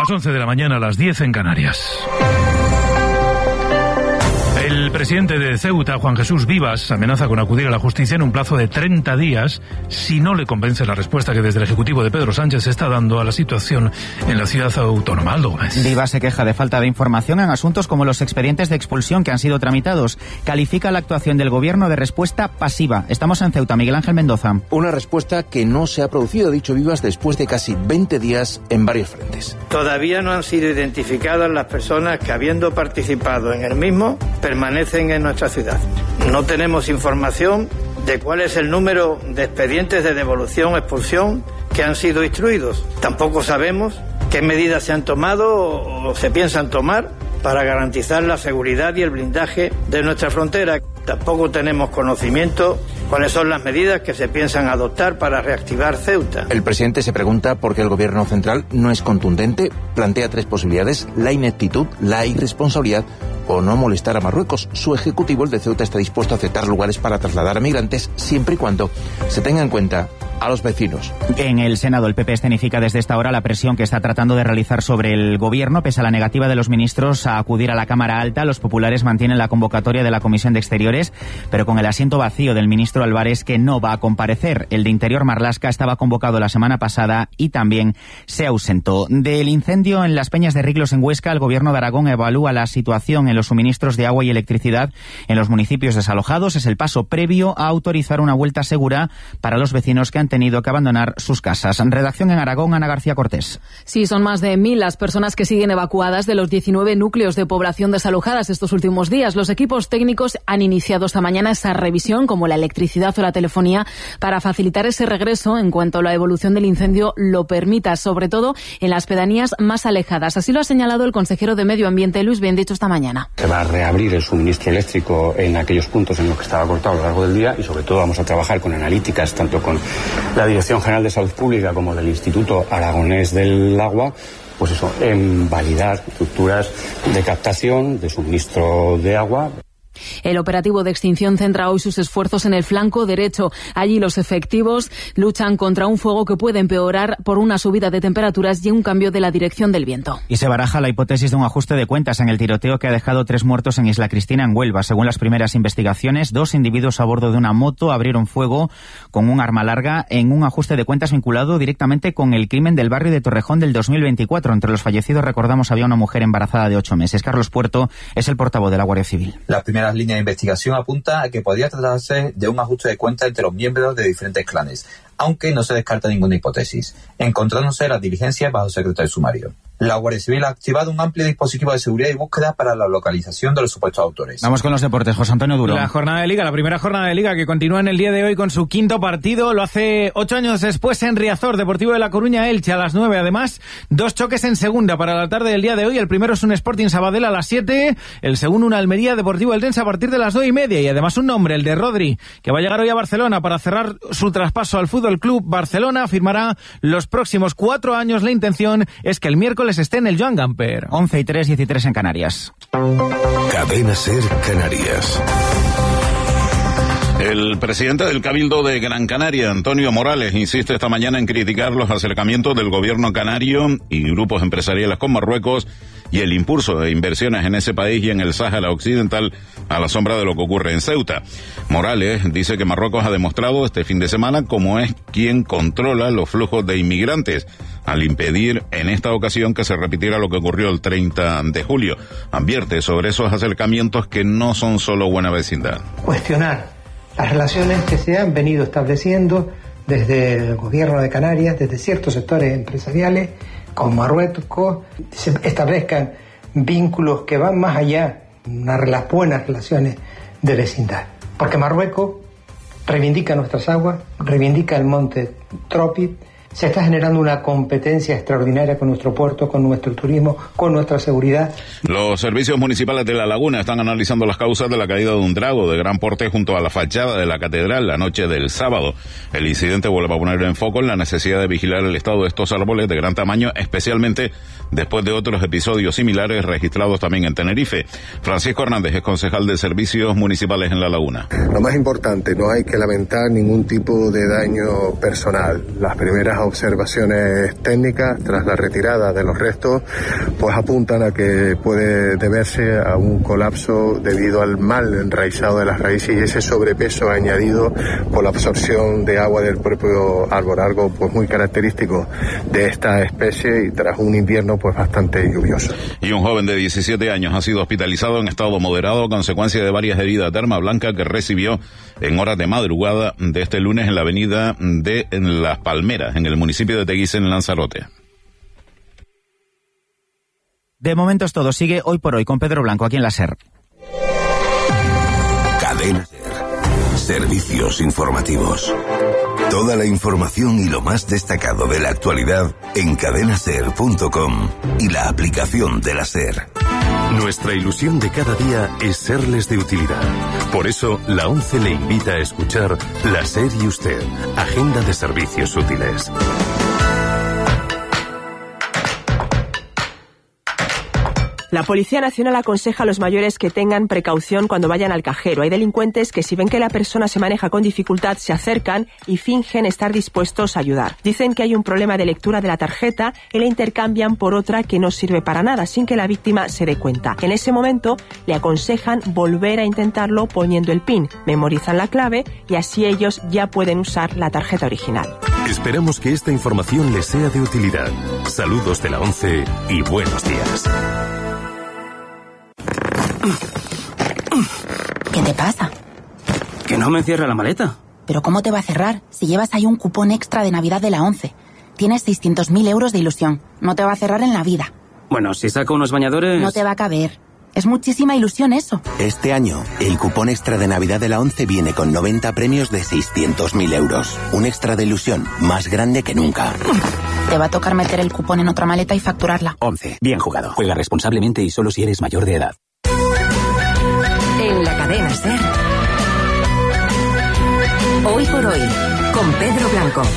Las 11 de la mañana, a las 10 en Canarias. El presidente de Ceuta, Juan Jesús Vivas, amenaza con acudir a la justicia en un plazo de 30 días si no le convence la respuesta que desde el Ejecutivo de Pedro Sánchez se está dando a la situación en la ciudad autónoma. Aldo Gómez. Vivas se queja de falta de información en asuntos como los expedientes de expulsión que han sido tramitados. Califica la actuación del gobierno de respuesta pasiva. Estamos en Ceuta. Miguel Ángel Mendoza. Una respuesta que no se ha producido, ha dicho Vivas, después de casi 20 días en varios frentes. Todavía no han sido identificadas las personas que, habiendo participado en el mismo, permanecen en nuestra ciudad. No tenemos información de cuál es el número de expedientes de devolución o expulsión que han sido instruidos. Tampoco sabemos qué medidas se han tomado o se piensan tomar para garantizar la seguridad y el blindaje de nuestra frontera. Tampoco tenemos conocimiento cuáles son las medidas que se piensan adoptar para reactivar Ceuta. El presidente se pregunta por qué el gobierno central no es contundente. Plantea 3 posibilidades: la ineptitud, la irresponsabilidad o no molestar a Marruecos. Su ejecutivo, el de Ceuta, está dispuesto a aceptar lugares para trasladar a migrantes siempre y cuando se tenga en cuenta a los vecinos. En el Senado, el PP escenifica desde esta hora la presión que está tratando de realizar sobre el gobierno. Pese a la negativa de los ministros a acudir a la Cámara Alta, los populares mantienen la convocatoria de la Comisión de Exteriores, pero con el asiento vacío del ministro Álvarez, que no va a comparecer. El de Interior, Marlaska, estaba convocado la semana pasada y también se ausentó. Del incendio en las Peñas de Riglos en Huesca, el gobierno de Aragón evalúa la situación en los suministros de agua y electricidad en los municipios desalojados. Es el paso previo a autorizar una vuelta segura para los vecinos que han tenido que abandonar sus casas. Redacción en Aragón, Ana García Cortés. Sí, son más de 1.000 las personas que siguen evacuadas de los 19 núcleos de población desalojadas estos últimos días. Los equipos técnicos han iniciado esta mañana esa revisión, como la electricidad o la telefonía, para facilitar ese regreso en cuanto la evolución del incendio lo permita, sobre todo en las pedanías más alejadas. Así lo ha señalado el consejero de Medio Ambiente, Luis Bendicho, esta mañana. Se va a reabrir el suministro eléctrico en aquellos puntos en los que estaba cortado a lo largo del día y sobre todo vamos a trabajar con analíticas, tanto con la Dirección General de Salud Pública como del Instituto Aragonés del Agua, pues eso, en validar estructuras de captación, de suministro de agua. El operativo de extinción centra hoy sus esfuerzos en el flanco derecho. Allí los efectivos luchan contra un fuego que puede empeorar por una subida de temperaturas y un cambio de la dirección del viento. Y se baraja la hipótesis de un ajuste de cuentas en el tiroteo que ha dejado 3 muertos en Isla Cristina, en Huelva. Según las primeras investigaciones, 2 individuos a bordo de una moto abrieron fuego con un arma larga en un ajuste de cuentas vinculado directamente con el crimen del barrio de Torrejón del 2024. Entre los fallecidos, recordamos, había una mujer embarazada de 8 meses. Carlos Puerto es el portavoz de la Guardia Civil. Las primeras líneas de investigación apunta a que podría tratarse de un ajuste de cuentas entre los miembros de diferentes clanes, aunque no se descarta ninguna hipótesis, encontrándose las diligencias bajo secreto de sumario. La Guardia Civil ha activado un amplio dispositivo de seguridad y búsqueda para la localización de los supuestos autores. Vamos con los deportes. José Antonio Duro. La jornada de Liga, la primera jornada de Liga que continúa en el día de hoy con su 5º partido. Lo hace 8 años después en Riazor, Deportivo de La Coruña, Elche a las 9. Además, 2 choques en segunda para la tarde del día de hoy. El primero es un Sporting Sabadell a las 7. El segundo, un Almería Deportivo Eldense a partir de las 9:30. Y además un nombre, el de Rodri, que va a llegar hoy a Barcelona para cerrar su traspaso al Fútbol Club Barcelona. Firmará los próximos 4 años. La intención es que el miércoles esté en el Joan Gamper. 11:03, 13 en Canarias. Cadena SER Canarias. El presidente del Cabildo de Gran Canaria, Antonio Morales, insiste esta mañana en criticar los acercamientos del gobierno canario y grupos empresariales con Marruecos y el impulso de inversiones en ese país y en el Sáhara Occidental a la sombra de lo que ocurre en Ceuta. Morales dice que Marruecos ha demostrado este fin de semana cómo es quien controla los flujos de inmigrantes, al impedir en esta ocasión que se repitiera lo que ocurrió el 30 de julio. Advierte sobre esos acercamientos que no son solo buena vecindad. Cuestionar las relaciones que se han venido estableciendo desde el gobierno de Canarias, desde ciertos sectores empresariales con Marruecos, se establezcan vínculos que van más allá de unas buenas relaciones de vecindad. Porque Marruecos reivindica nuestras aguas, reivindica el monte Tropit. Se está generando una competencia extraordinaria con nuestro puerto, con nuestro turismo, con nuestra seguridad. Los servicios municipales de La Laguna están analizando las causas de la caída de un drago de gran porte junto a la fachada de la catedral la noche del sábado. El incidente vuelve a poner en foco en la necesidad de vigilar el estado de estos árboles de gran tamaño, especialmente después de otros episodios similares registrados también en Tenerife. Francisco Hernández es concejal de servicios municipales en La Laguna. Lo más importante, no hay que lamentar ningún tipo de daño personal. Las primeras observaciones técnicas tras la retirada de los restos pues apuntan a que puede deberse a un colapso debido al mal enraizado de las raíces y ese sobrepeso añadido por la absorción de agua del propio árbol, algo pues muy característico de esta especie y tras un invierno pues bastante lluvioso. Y un joven de 17 años ha sido hospitalizado en estado moderado a consecuencia de varias heridas de arma blanca que recibió en horas de madrugada de este lunes en la avenida de Las Palmeras, en el municipio de Teguise, en Lanzarote. De momento es todo. Sigue Hoy por Hoy con Pedro Blanco aquí en la SER. Cadena SER. Servicios informativos. Toda la información y lo más destacado de la actualidad en cadenaser.com y la aplicación de la SER. Nuestra ilusión de cada día es serles de utilidad. Por eso, la ONCE le invita a escuchar La SER y Usted, Agenda de Servicios Útiles. La Policía Nacional aconseja a los mayores que tengan precaución cuando vayan al cajero. Hay delincuentes que si ven que la persona se maneja con dificultad, se acercan y fingen estar dispuestos a ayudar. Dicen que hay un problema de lectura de la tarjeta y la intercambian por otra que no sirve para nada, sin que la víctima se dé cuenta. En ese momento, le aconsejan volver a intentarlo poniendo el PIN. Memorizan la clave y así ellos ya pueden usar la tarjeta original. Esperamos que esta información les sea de utilidad. Saludos de la ONCE y buenos días. ¿Qué te pasa? Que no me cierra la maleta. ¿Pero cómo te va a cerrar si llevas ahí un cupón extra de Navidad de la ONCE? Tienes 600.000 euros de ilusión. No te va a cerrar en la vida. Bueno, si saco unos bañadores... No te va a caber. Es muchísima ilusión eso. Este año, el cupón extra de Navidad de la ONCE viene con 90 premios de 600.000 euros. Un extra de ilusión más grande que nunca. Te va a tocar meter el cupón en otra maleta y facturarla. ONCE. Bien jugado. Juega responsablemente y solo si eres mayor de edad. En la cadena SER. Hoy por Hoy, con Pedro Blanco.